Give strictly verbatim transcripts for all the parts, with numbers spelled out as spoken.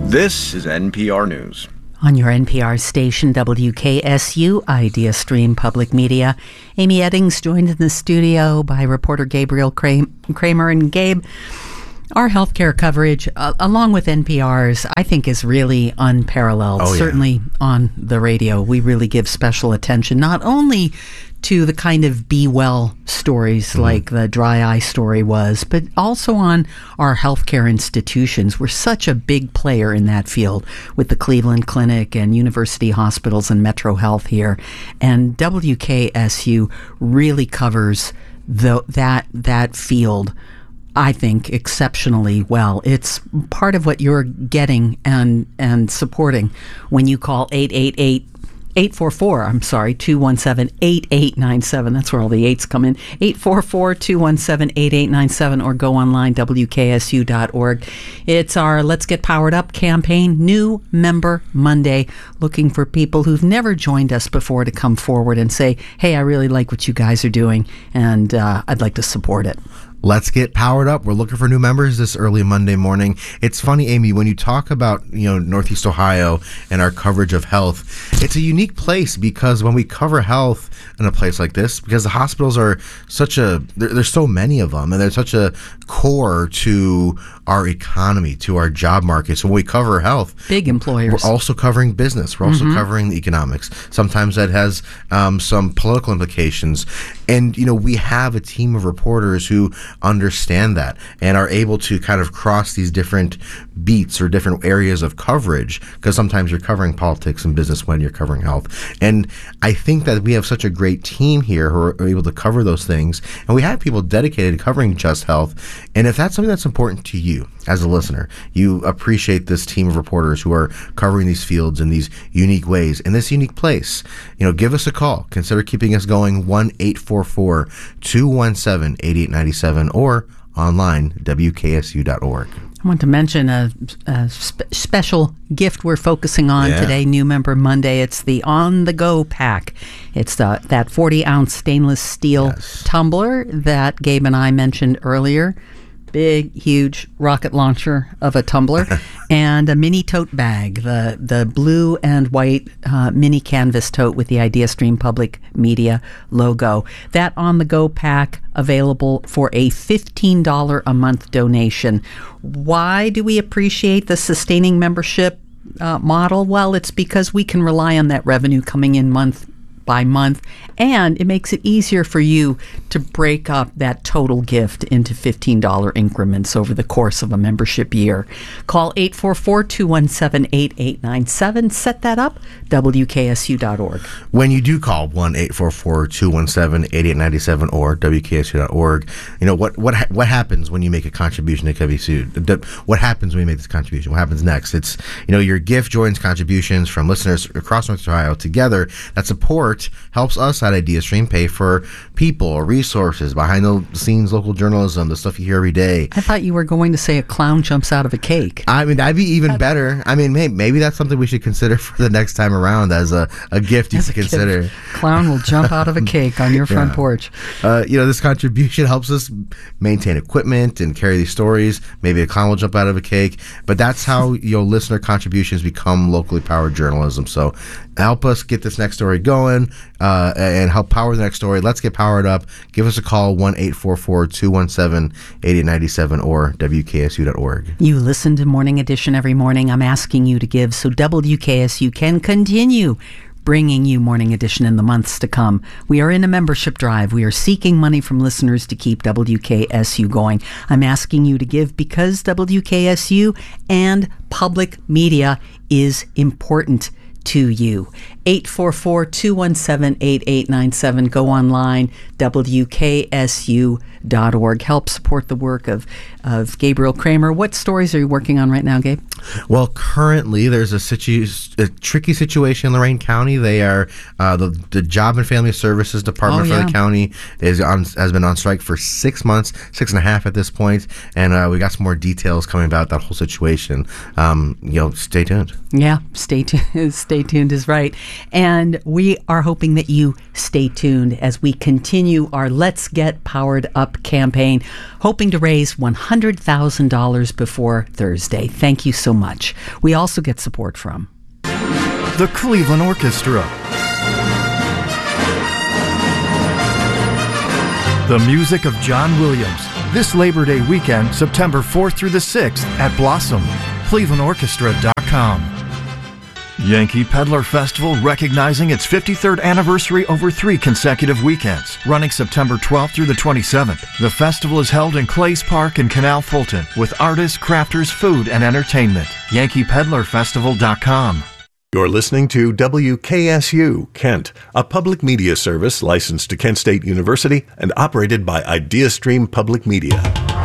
This is N P R News. On your N P R station, W K S U, Idea Stream Public Media. Amy Eddings joined in the studio by reporter Gabriel Kramer. And Gabe, our healthcare coverage, uh, along with N P R's, I think is really unparalleled. Oh, yeah. Certainly on the radio, we really give special attention, not only to the kind of be well stories mm-hmm. like the dry eye story was, but also on our healthcare institutions. We're such a big player in that field with the Cleveland Clinic and University Hospitals and Metro Health here. And W K S U really covers the, that that field, I think, exceptionally well. It's part of what you're getting and and supporting when you call eight eight eight eight four four, I'm sorry, two one seven, eight eight nine seven. That's where all the eights come in. eight four four, two one seven, eight eight nine seven, or go online, W K S U dot org. It's our Let's Get Powered Up campaign, New Member Monday, looking for people who've never joined us before to come forward and say, hey, I really like what you guys are doing, and uh, I'd like to support it. Let's get powered up. We're looking for new members this early Monday morning. It's funny, Amy, when you talk about, you know, Northeast Ohio and our coverage of health, it's a unique place because when we cover health in a place like this, because the hospitals are such a, there, there's so many of them and they're such a core to our economy, to our job market. So when we cover health, big employers, we're also covering business. We're also mm-hmm. covering the economics. Sometimes that has um, some political implications. And, you know, we have a team of reporters who understand that and are able to kind of cross these different beats or different areas of coverage, because sometimes you're covering politics and business when you're covering health. And I think that we have such a great team here who are able to cover those things. And we have people dedicated to covering just health. And if that's something that's important to you as a listener, you appreciate this team of reporters who are covering these fields in these unique ways, in this unique place, you know, give us a call. Consider keeping us going, one eight four four, two one seven, eight eight nine seven, or online, W K S U dot org. I want to mention a, a spe- special gift we're focusing on yeah. today, New Member Monday. It's the On The Go pack. It's the, that forty-ounce stainless steel yes. tumbler that Gabe and I mentioned earlier. Big, huge rocket launcher of a tumbler, and a mini tote bag, the the blue and white uh, mini canvas tote with the Idea Stream Public Media logo. That on-the-go pack available for a fifteen dollars a month donation. Why do we appreciate the sustaining membership uh, model? Well, it's because we can rely on that revenue coming in month by month, and it makes it easier for you to break up that total gift into fifteen dollars increments over the course of a membership year. Call eight four four, two one seven, eight eight nine seven. Set that up, W K S U dot org. When you do call one eight four four, two one seven, eight eight nine seven or W K S U dot org, you know, what what what happens when you make a contribution to K V C? What happens when you make this contribution? What happens next? It's, you know, your gift joins contributions from listeners across North Ohio together that support helps us at Idea Stream pay for people, resources, behind the scenes local journalism, the stuff you hear every day. I thought you were going to say a clown jumps out of a cake. I mean, that'd be even better. I mean, maybe, maybe that's something we should consider for the next time around as a, a gift you as can consider. Gift. Clown will jump out of a cake on your front yeah. porch. Uh, you know, this contribution helps us maintain equipment and carry these stories. Maybe a clown will jump out of a cake, but that's how, you know, listener contributions become locally powered journalism. So help us get this next story going uh, and help power the next story. Let's get powered up. Give us a call, one eight four four, two one seven, eight eight nine seven or W K S U dot org. You listen to Morning Edition every morning. I'm asking you to give so W K S U can continue bringing you Morning Edition in the months to come. We are in a membership drive. We are seeking money from listeners to keep W K S U going. I'm asking you to give because W K S U and public media is important to you. eight four four, two one seven, eight eight nine seven. Go online, W K S U dot org. Help support the work of, of Gabriel Kramer. What stories are you working on right now, Gabe? Well, currently there's a, situ- a tricky situation in Lorain County. They are uh, the the Job and Family Services Department oh, yeah. for the county is on has been on strike for six months, six and a half at this point, and uh, we got some more details coming about that whole situation. Um, you know, stay tuned. Yeah, stay tuned. Stay tuned is right, and we are hoping that you stay tuned as we continue our Let's Get Powered Up Up campaign, hoping to raise one hundred thousand dollars before Thursday. Thank you so much. We also get support from the Cleveland Orchestra, the music of John Williams, this Labor Day weekend, September fourth through the sixth at Blossom, cleveland orchestra dot com. Yankee Peddler Festival recognizing its fifty-third anniversary over three consecutive weekends, running September twelfth through the twenty-seventh. The festival is held in Clays Park in Canal Fulton with artists, crafters, food, and entertainment. yankee peddler festival dot com. You're listening to W K S U, Kent, a public media service licensed to Kent State University and operated by IdeaStream Public Media.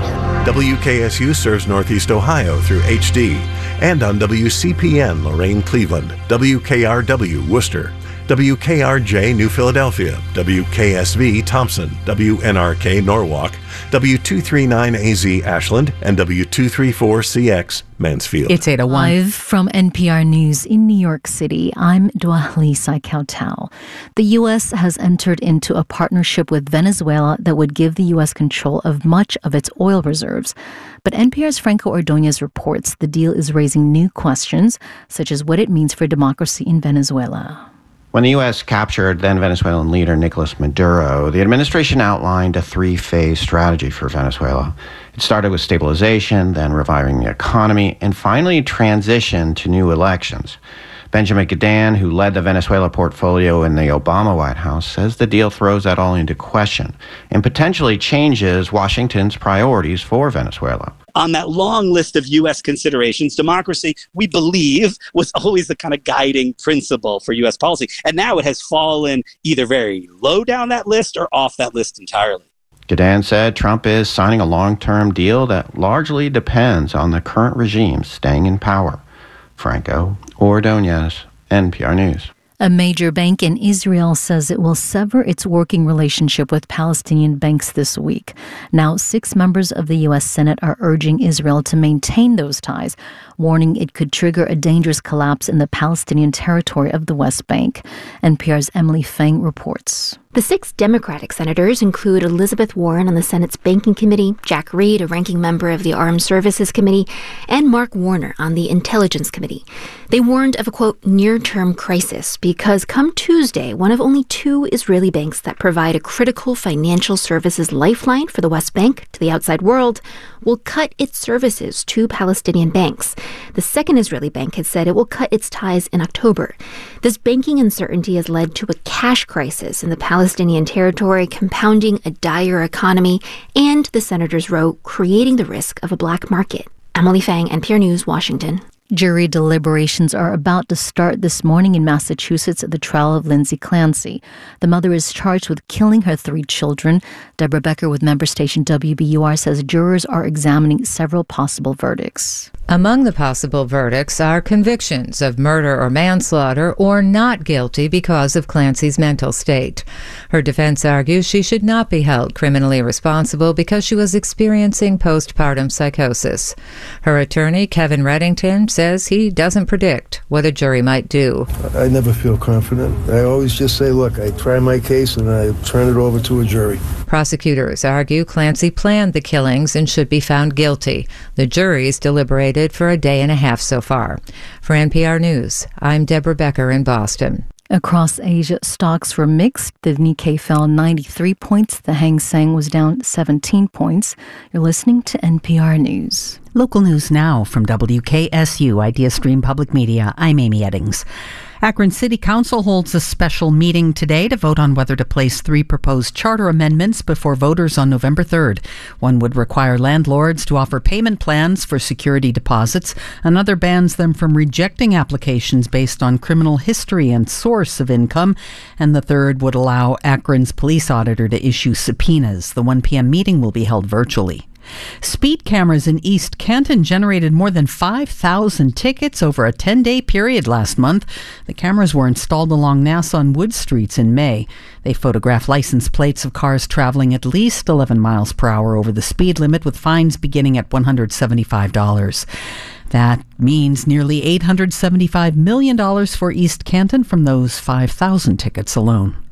W K S U serves Northeast Ohio through H D and on W C P N Lorain Cleveland, W K R W Worcester, W K R J New Philadelphia, W K S V Thompson, W N R K Norwalk, W two thirty-nine A Z Ashland, and W two thirty-four C X Mansfield. It's eight oh one. Live from N P R News in New York City, I'm Dwali Saikautal. The U S has entered into a partnership with Venezuela that would give the U S control of much of its oil reserves. But N P R's Franco Ordonez reports the deal is raising new questions, such as what it means for democracy in Venezuela. When the U S captured then Venezuelan leader Nicolas Maduro, the administration outlined a three-phase strategy for Venezuela. It started with stabilization, then reviving the economy, and finally transitioned to new elections. Benjamin Gadan, who led the Venezuela portfolio in the Obama White House, says the deal throws that all into question and potentially changes Washington's priorities for Venezuela. On that long list of U S considerations, democracy, we believe, was always the kind of guiding principle for U S policy. And now it has fallen either very low down that list or off that list entirely. Gadan said Trump is signing a long-term deal that largely depends on the current regime staying in power. Franco Ordonez, N P R News. A major bank in Israel says it will sever its working relationship with Palestinian banks this week. Now, six members of the U S Senate are urging Israel to maintain those ties, warning it could trigger a dangerous collapse in the Palestinian territory of the West Bank. N P R's Emily Feng reports. The six Democratic senators include Elizabeth Warren on the Senate's Banking Committee, Jack Reed, a ranking member of the Armed Services Committee, and Mark Warner on the Intelligence Committee. They warned of a, quote, near-term crisis because come Tuesday, one of only two Israeli banks that provide a critical financial services lifeline for the West Bank to the outside world will cut its services to Palestinian banks. The second Israeli bank had said it will cut its ties in October. This banking uncertainty has led to a cash crisis in the Palestinian Palestinian territory, compounding a dire economy, and, the senators wrote, creating the risk of a black market. Emily Fang, N P R News, Washington. Jury deliberations are about to start this morning in Massachusetts at the trial of Lindsay Clancy. The mother is charged with killing her three children. Deborah Becker with member station W B U R says jurors are examining several possible verdicts. Among the possible verdicts are convictions of murder or manslaughter or not guilty because of Clancy's mental state. Her defense argues she should not be held criminally responsible because she was experiencing postpartum psychosis. Her attorney, Kevin Reddington, says he doesn't predict what a jury might do. I never feel confident. I always just say, look, I try my case and I turn it over to a jury. Prosecutors argue Clancy planned the killings and should be found guilty. The jury's deliberated for a day and a half so far. For N P R News, I'm Deborah Becker in Boston. Across Asia, stocks were mixed. The Nikkei fell ninety-three points. The Hang Seng was down seventeen points. You're listening to N P R News. Local news now from W K S U, IdeaStream Public Media. I'm Amy Eddings. Akron City Council holds a special meeting today to vote on whether to place three proposed charter amendments before voters on November third. One would require landlords to offer payment plans for security deposits. Another bans them from rejecting applications based on criminal history and source of income. And the third would allow Akron's police auditor to issue subpoenas. The one p.m. meeting will be held virtually. Speed cameras in East Canton generated more than five thousand tickets over a ten-day period last month. The cameras were installed along Nassau and Wood Streets in May. They photograph license plates of cars traveling at least eleven miles per hour over the speed limit, with fines beginning at one hundred seventy-five dollars. That means nearly eight hundred seventy-five million dollars for East Canton from those five thousand tickets alone.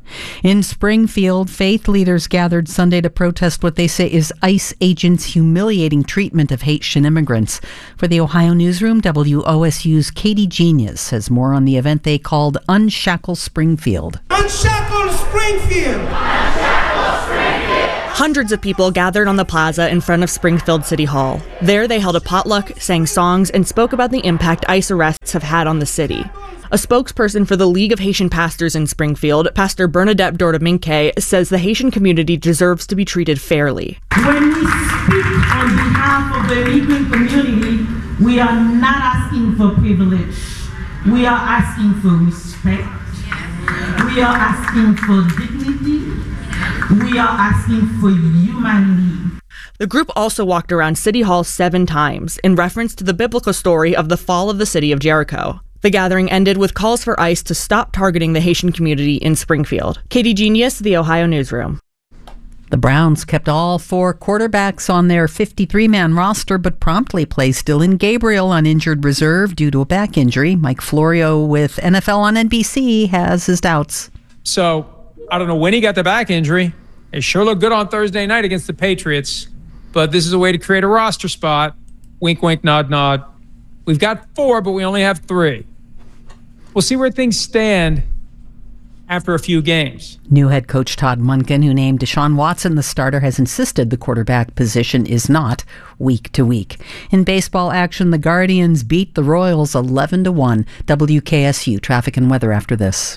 In Springfield, faith leaders gathered Sunday to protest what they say is ICE agents' humiliating treatment of Haitian immigrants. For the Ohio Newsroom, W O S U's Katie Genius has more on the event they called Unshackle Springfield. Unshackle Springfield! Unshackle Springfield! Hundreds of people gathered on the plaza in front of Springfield City Hall. There they held a potluck, sang songs, and spoke about the impact ICE arrests have had on the city. A spokesperson for the League of Haitian Pastors in Springfield, Pastor Bernadette Dordominque, says the Haitian community deserves to be treated fairly. When we speak on behalf of the immigrant community, we are not asking for privilege. We are asking for respect. We are asking for dignity. We are asking for humanity. The group also walked around City Hall seven times in reference to the biblical story of the fall of the city of Jericho. The gathering ended with calls for ICE to stop targeting the Haitian community in Springfield. Katie Genius, The Ohio Newsroom. The Browns kept all four quarterbacks on their fifty-three man roster, but promptly placed Dylan Gabriel on injured reserve due to a back injury. Mike Florio with N F L on N B C has his doubts. So, I don't know when he got the back injury. It sure looked good on Thursday night against the Patriots, but this is a way to create a roster spot. Wink, wink, nod, nod. We've got four, but we only have three. We'll see where things stand after a few games. New head coach Todd Monken, who named Deshaun Watson the starter, has insisted the quarterback position is not week to week. In baseball action, the Guardians beat the Royals eleven to one. W K S U traffic and weather after this.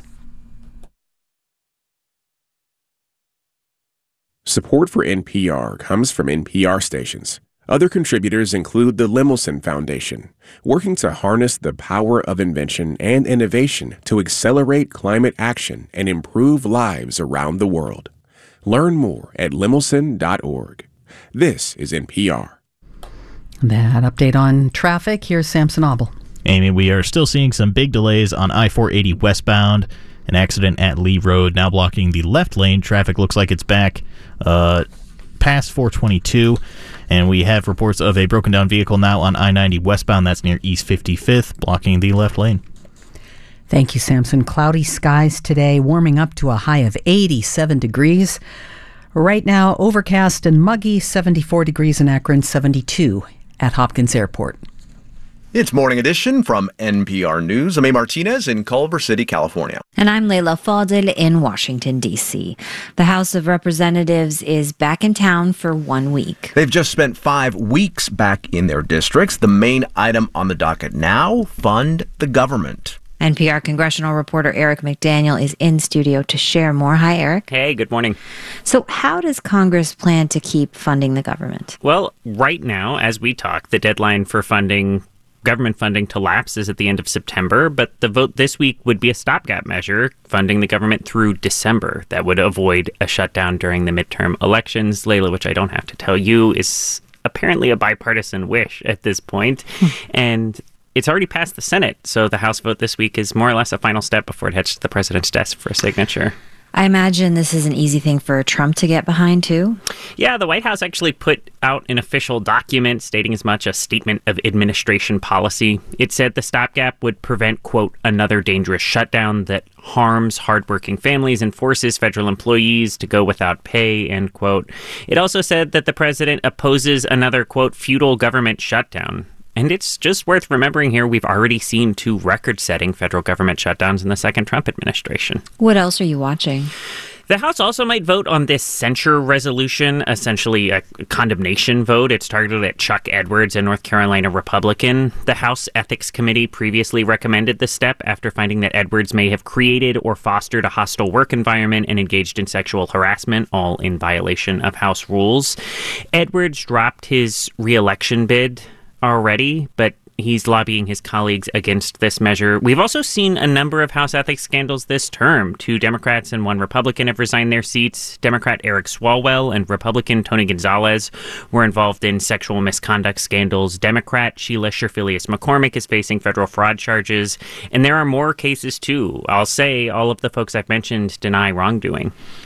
Support for N P R comes from N P R stations. Other contributors include the Lemelson Foundation, working to harness the power of invention and innovation to accelerate climate action and improve lives around the world. Learn more at lemelson dot org. This is N P R. That update on traffic. Here's Samson Abel. Amy, we are still seeing some big delays on I four eighty westbound. An accident at Lee Road now blocking the left lane. Traffic looks like it's back uh, past four twenty-two. And we have reports of a broken down vehicle now on I ninety westbound. That's near East fifty-fifth, blocking the left lane. Thank you, Samson. Cloudy skies today, warming up to a high of eighty-seven degrees. Right now, overcast and muggy, seventy-four degrees in Akron, seventy-two at Hopkins Airport. It's Morning Edition from N P R News. I'm A. Martinez in Culver City, California. And I'm Leila Fadel in Washington, D C. The House of Representatives is back in town for one week. They've just spent five weeks back in their districts. The main item on the docket now, fund the government. N P R congressional reporter Eric McDaniel is in studio to share more. Hi, Eric. Hey, good morning. So how does Congress plan to keep funding the government? Well, right now, as we talk, the deadline for funding government funding to lapse is at the end of September, but the vote this week would be a stopgap measure funding the government through December that would avoid a shutdown during the midterm elections. Layla, which I don't have to tell you, is apparently a bipartisan wish at this point. And it's already passed the Senate, so the House vote this week is more or less a final step before it heads to the president's desk for a signature. I imagine this is an easy thing for Trump to get behind, too. Yeah, the White House actually put out an official document stating as much, a statement of administration policy. It said the stopgap would prevent, quote, another dangerous shutdown that harms hardworking families and forces federal employees to go without pay, end quote. It also said that the president opposes another, quote, feudal government shutdown. And it's just worth remembering here, we've already seen two record-setting federal government shutdowns in the second Trump administration. What else are you watching? The House also might vote on this censure resolution, essentially a condemnation vote. It's targeted at Chuck Edwards, a North Carolina Republican. The House Ethics Committee previously recommended the step after finding that Edwards may have created or fostered a hostile work environment and engaged in sexual harassment, all in violation of House rules. Edwards dropped his re-election bid already, but he's lobbying his colleagues against this measure. We've also seen a number of House ethics scandals this term. Two Democrats and one Republican have resigned their seats. Democrat Eric Swalwell and Republican Tony Gonzalez were involved in sexual misconduct scandals. Democrat Sheila Sherfilius McCormick is facing federal fraud charges. And there are more cases, too. I'll say all of the folks I've mentioned deny wrongdoing.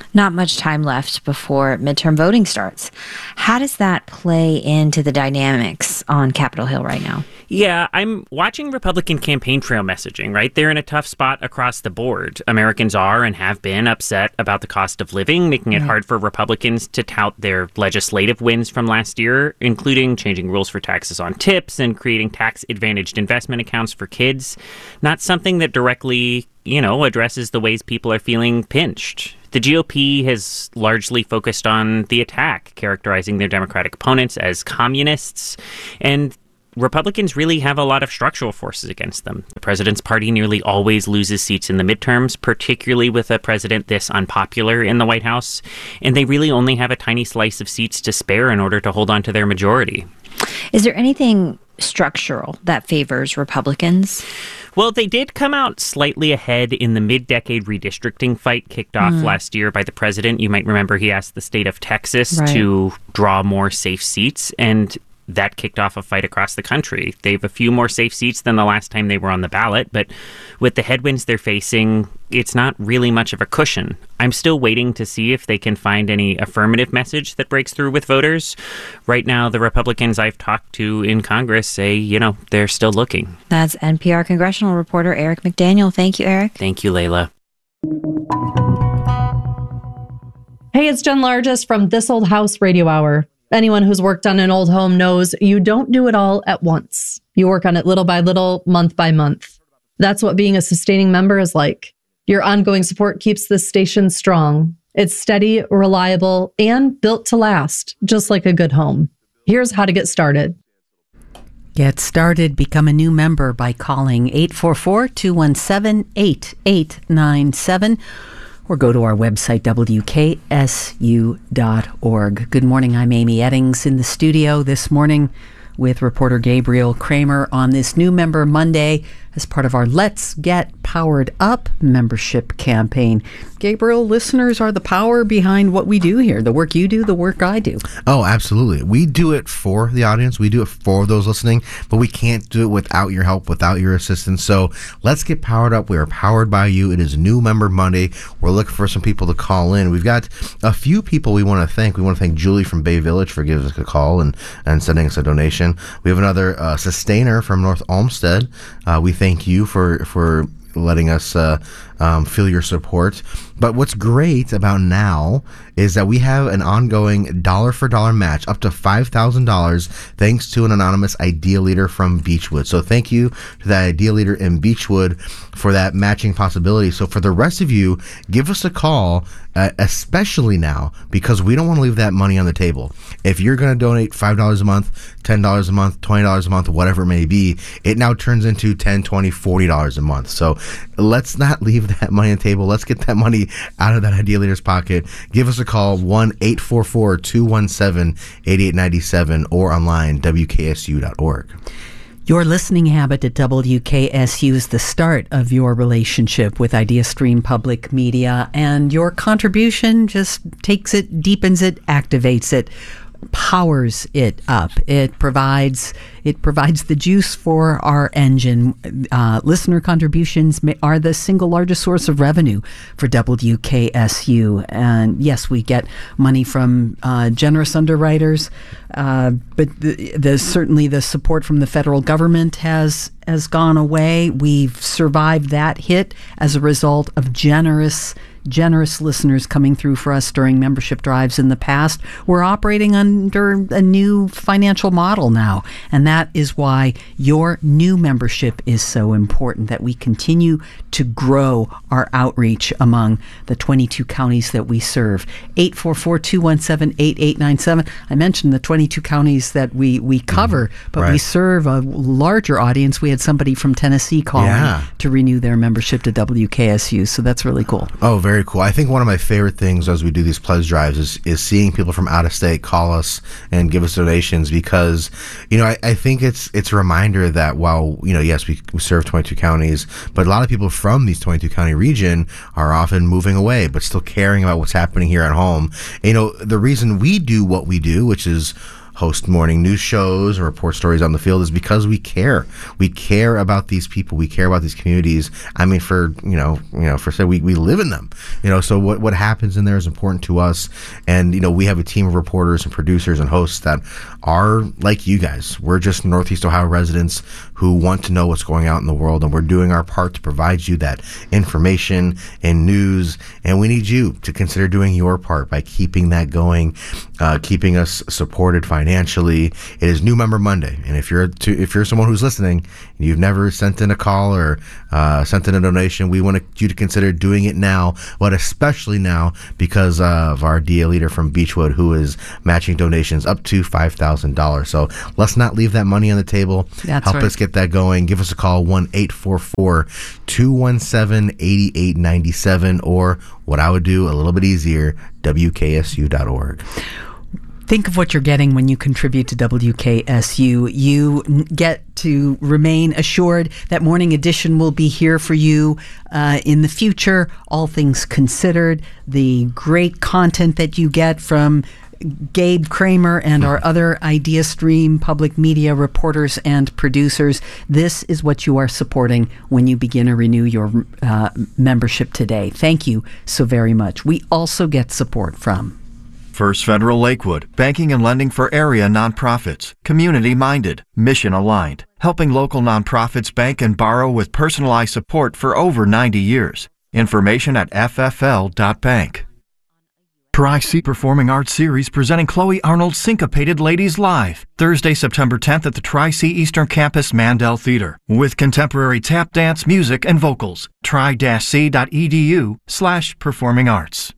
not much time left before midterm voting starts. How does that play into the dynamics on Capitol Hill right now? Yeah, I'm watching Republican campaign trail messaging, right? They're in a tough spot across the board. Americans are and have been upset about the cost of living, making it hard for Republicans to tout their legislative wins from last year, including changing rules for taxes on tips and creating tax-advantaged investment accounts for kids. Not something that directly, you know, addresses the ways people are feeling pinched. The G O P has largely focused on the attack, characterizing their Democratic opponents as communists, and Republicans really have a lot of structural forces against them. The president's party nearly always loses seats in the midterms, particularly with a president this unpopular in the White House, and they really only have a tiny slice of seats to spare in order to hold on to their majority. Is there anything structural that favors Republicans? Well, they did come out slightly ahead in the mid-decade redistricting fight kicked off Mm. last year by the president. You might remember he asked the state of Texas Right. to draw more safe seats, and that kicked off a fight across the country. They have a few more safe seats than the last time they were on the ballot, but with the headwinds they're facing, it's not really much of a cushion. I'm still waiting to see if they can find any affirmative message that breaks through with voters. Right now, the Republicans I've talked to in Congress say, you know, they're still looking. That's N P R congressional reporter Eric McDaniel. Thank you, Eric. Thank you, Layla. Hey, it's Jen Largest from This Old House Radio Hour. Anyone who's worked on an old home knows you don't do it all at once. You work on it little by little, month by month. That's what being a sustaining member is like. Your ongoing support keeps this station strong. It's steady, reliable, and built to last, just like a good home. Here's how to get started. Get started. Become a new member by calling eight four four, two one seven, eight eight nine seven or go to our website, W K S U dot org. Good morning. I'm Amy Eddings in the studio this morning with reporter Gabriel Kramer on this New Member Monday as part of our Let's Get Powered Up membership campaign. Gabriel, listeners are the power behind what we do here, the work you do, the work I do. Oh, absolutely. We do it for the audience. We do it for those listening, but we can't do it without your help, without your assistance. So let's get powered up. We are powered by you. It is New Member Monday. We're looking for some people to call in. We've got a few people we want to thank. We want to thank Julie from Bay Village for giving us a call and, and sending us a donation. We have another uh, sustainer from North Olmsted. Uh, we thank you for, for letting us uh, um, feel your support. But what's great about now is that we have an ongoing dollar for dollar match up to five thousand dollars thanks to an anonymous Idea Leader from Beechwood. So thank you to that Idea Leader in Beechwood for that matching possibility. So for the rest of you, give us a call, uh, especially now, because we don't want to leave that money on the table. If you're going to donate five dollars a month, ten dollars a month, twenty dollars a month, whatever it may be, it now turns into ten dollars, twenty dollars, forty dollars a month. So let's not leave that money on the table. Let's get that money out of that Idea Leader's pocket. Give us a call, one eight four four, two one seven, eight eight nine seven, or online, W K S U dot org. Your listening habit at W K S U is the start of your relationship with IdeaStream Public Media, and your contribution just takes it, deepens it, activates it, powers it up. It provides it provides the juice for our engine. Uh, listener contributions may, are the single largest source of revenue for W K S U. And yes, we get money from uh, generous underwriters, uh, but the, the, certainly the support from the federal government has has gone away. We've survived that hit as a result of generous generous listeners coming through for us during membership drives in the past. We're operating under a new financial model now, and that is why your new membership is so important, that we continue to grow our outreach among the twenty-two counties that we serve. eight four four, two one seven, eight eight nine seven. I mentioned the twenty-two counties that we, we cover, mm-hmm. but right. we serve a larger audience. We had somebody from Tennessee calling yeah. to renew their membership to W K S U, so that's really cool. Oh, very Very cool. I think one of my favorite things as we do these pledge drives is is seeing people from out of state call us and give us donations, because, you know, I, I think it's it's a reminder that while, you know, yes, we, we serve twenty-two counties, but a lot of people from these twenty-two county region are often moving away, but still caring about what's happening here at home. You know, the reason we do what we do, which is host morning news shows or report stories on the field is because we care. We care about these people. We care about these communities. I mean, for, you know, you know, for say we, we live in them, you know, so what, what happens in there is important to us. And, you know, we have a team of reporters and producers and hosts that are like you guys. We're just Northeast Ohio residents who want to know what's going out in the world, and we're doing our part to provide you that information and news. And we need you to consider doing your part by keeping that going, uh, keeping us supported financially. It is New Member Monday, and if you're to, if you're someone who's listening and you've never sent in a call or uh, sent in a donation, we want you to consider doing it now, but especially now because of our D A leader from Beechwood, who is matching donations up to five thousand dollars. So let's not leave that money on the table. That's Help right. us get that going. Give us a call, one eight four four, two one seven, eight eight nine seven, or what I would do a little bit easier, W K S U dot org. Think of what you're getting when you contribute to W K S U. You n- get to remain assured that Morning Edition will be here for you uh, in the future, all things considered. The great content that you get from Gabe Kramer and our other Idea Stream public media reporters and producers. This is what you are supporting when you begin to renew your uh, membership today. Thank you so very much. We also get support from First Federal Lakewood, banking and lending for area nonprofits, community-minded, mission-aligned, helping local nonprofits bank and borrow with personalized support for over ninety years. Information at f f l dot bank. Tri-C Performing Arts Series presenting Chloe Arnold's Syncopated Ladies Live, Thursday, September tenth at the Tri-C Eastern Campus Mandel Theater, with contemporary tap dance, music, and vocals. tri-c.edu slash performing arts.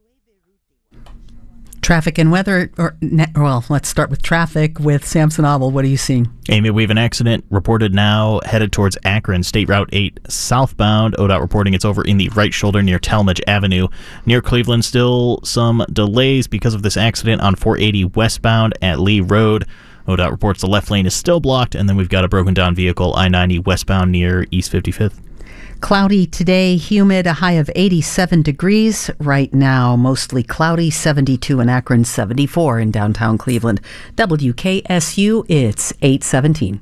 traffic and weather. Or well, let's start with traffic with Samson Obel. What are you seeing? Amy, we have an accident reported now headed towards Akron, State Route eight southbound. O D O T reporting it's over in the right shoulder near Talmadge Avenue. Near Cleveland, still some delays because of this accident on four eighty westbound at Lee Road. O D O T reports the left lane is still blocked, and then we've got a broken down vehicle I ninety westbound near East fifty-fifth. Cloudy today, humid, a high of eighty-seven degrees. Right now, mostly cloudy, seventy-two in Akron, seventy-four in downtown Cleveland. W K S U, it's eight seventeen.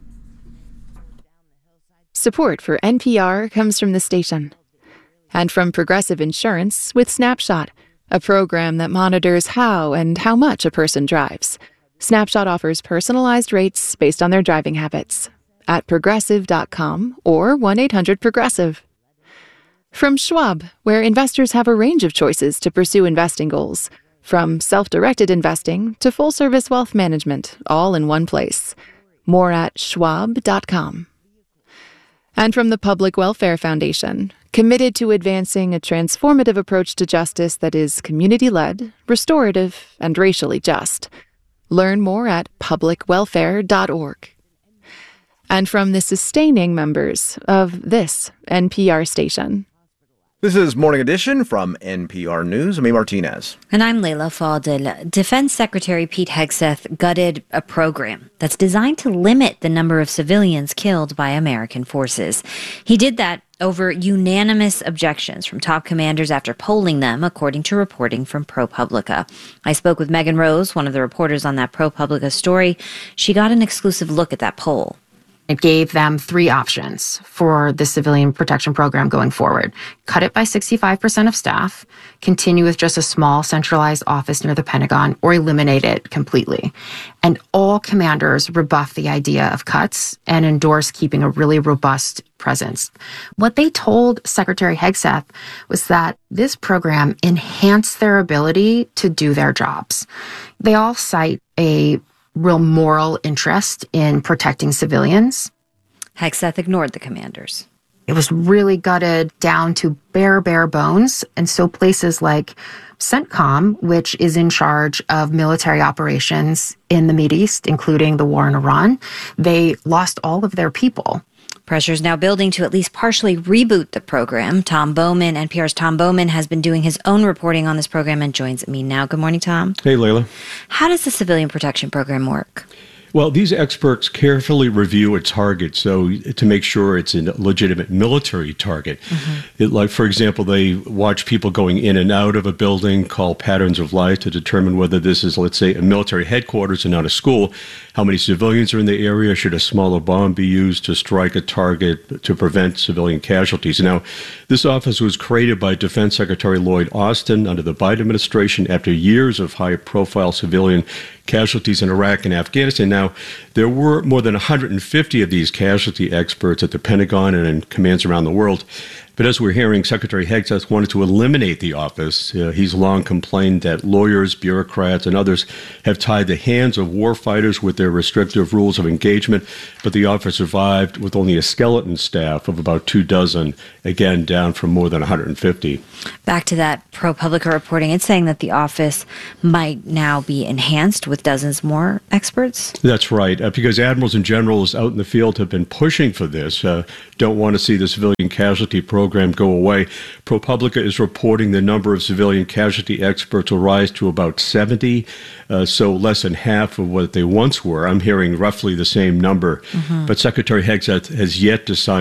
Support for N P R comes from the station and from Progressive Insurance with Snapshot, a program that monitors how and how much a person drives. Snapshot offers personalized rates based on their driving habits at progressive dot com or one eight hundred progressive. From Schwab, where investors have a range of choices to pursue investing goals, from self-directed investing to full-service wealth management, all in one place. More at schwab dot com. And from the Public Welfare Foundation, committed to advancing a transformative approach to justice that is community-led, restorative, and racially just. Learn more at public welfare dot org. And from the sustaining members of this N P R station. This is Morning Edition from N P R News. I'm A. Martinez. And I'm Leila Fadel. Defense Secretary Pete Hegseth gutted a program that's designed to limit the number of civilians killed by American forces. He did that over unanimous objections from top commanders after polling them, according to reporting from ProPublica. I spoke with Megan Rose, one of the reporters on that ProPublica story. She got an exclusive look at that poll. It gave them three options for the civilian protection program going forward. Cut it by sixty-five percent of staff, continue with just a small centralized office near the Pentagon, or eliminate it completely. And all commanders rebuffed the idea of cuts and endorsed keeping a really robust presence. What they told Secretary Hegseth was that this program enhanced their ability to do their jobs. They all cite a real moral interest in protecting civilians. Hegseth ignored the commanders. It was really gutted down to bare, bare bones. And so places like CENTCOM, which is in charge of military operations in the Mideast, including the war in Iran, they lost all of their people. Pressure is now building to at least partially reboot the program. Tom Bowman, N P R's Tom Bowman, has been doing his own reporting on this program and joins me now. Good morning, Tom. Hey, Layla. How does the civilian protection program work? Well, these experts carefully review a target so to make sure it's a legitimate military target. Mm-hmm. It, like, for example, they watch people going in and out of a building, call patterns of life to determine whether this is, let's say, a military headquarters and not a school. How many civilians are in the area? Should a smaller bomb be used to strike a target to prevent civilian casualties? Now, this office was created by Defense Secretary Lloyd Austin under the Biden administration after years of high-profile civilian casualties in Iraq and Afghanistan. Now, there were more than one hundred fifty of these casualty experts at the Pentagon and in commands around the world. But as we're hearing, Secretary Hegseth wanted to eliminate the office. Uh, he's long complained that lawyers, bureaucrats, and others have tied the hands of warfighters with their restrictive rules of engagement. But the office survived with only a skeleton staff of about two dozen, again, down from more than one hundred fifty. Back to that ProPublica reporting, it's saying that the office might now be enhanced with dozens more experts? That's right, uh, because admirals and generals out in the field have been pushing for this, uh, don't want to see the civilian casualty program go away. ProPublica is reporting the number of civilian casualty experts will rise to about seventy, uh, so less than half of what they once were. I'm hearing roughly the same number. Mm-hmm. But Secretary Hegseth has yet to sign